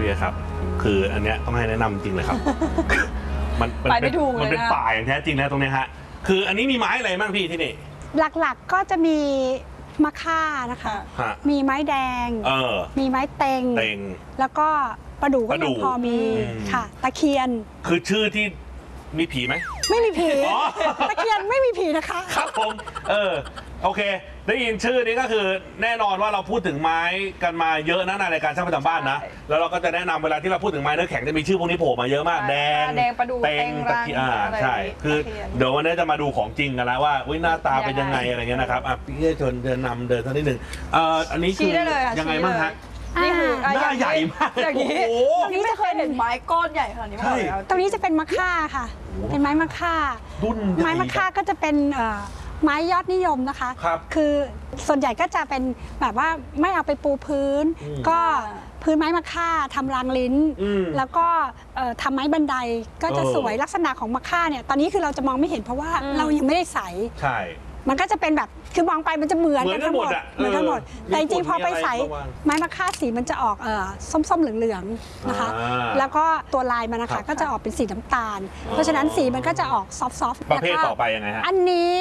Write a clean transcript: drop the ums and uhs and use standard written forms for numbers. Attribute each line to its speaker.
Speaker 1: ครับคืออันเนี้ยต้องให้แนะนำจริงเลยครับ มันเป็นป่าอย่างแท้จริงนะตรงนี้ฮะคืออันนี้มีไม้อะไรบ้างพี่ที่นี่
Speaker 2: หลักๆก็จะมีมะค่านะคะมีไม้แดงมีไม้เต็งแล้วก็ประดู่ก็ยังพอมีค่ะตะเคียน
Speaker 1: คือชื่อที่มีผีไหม
Speaker 2: ไม่มีผีตะเคียนไม่มีผีนะคะ
Speaker 1: ครับผมโอเคได้ยินชื่อนี้ก็คือแน่นอนว่าเราพูดถึงไม้กันมาเยอะนะในรายการช่างประจำบ้านนะแล้วเราก็จะแนะนำเวลาที่เราพูดถึงไม้เนื้อแข็งจะมีชื่อพวกนี้โผล่มาเยอะมากแดง
Speaker 3: ประดู่เต็ง
Speaker 1: ตะเคียนใช่คือเดี๋ยววันนี้จะมาดูของจริงกันแล้วว่าหน้าตาเป็นยังไงอะไรเงี้ยนะครับพี่เชิญเดินนำเดินสักนิดหนึ่งอันนี้คือยังไงบ้างฮะ
Speaker 3: นี่คือ
Speaker 1: หน้าใหญ่มาก
Speaker 3: อย่างนี้นี่ไม่เคยเห็นไม้ก้อนใหญ่ขนาดนี้มาก่อนแล้ว
Speaker 2: ตรงนี้จะเป็นมะค่าค่ะเป็นไม้มะค่าไม้มะค่าก็จะเป็นไม้ยอดนิยมนะคะคือส่วนใหญ่ก็จะเป็นแบบว่าไม่เอาไปปูพื้นก็พื้นไม้มะค่าทำรางลิ้นแล้วก็ทำไม้บันไดก็จะสวยลักษณะของมะค่าเนี่ยตอนนี้คือเราจะมองไม่เห็นเพราะว่าเรายังไม่ได้ใสมันก็จะเป็นแบบคือมองไปมันจะเหมือนกันทั้งหมดแต่จริงๆพอไปใสไม้มะค่าสีมันจะออกส้มๆเหลืองๆนะคะแล้วก็ตัวลายมันนะคะก็จะออกเป็นสีน้ำตาลเพราะฉะนั้นสีมันก็จะออกซอฟต์
Speaker 1: ประเภทต่อไปยังไงฮะ
Speaker 2: อันนี้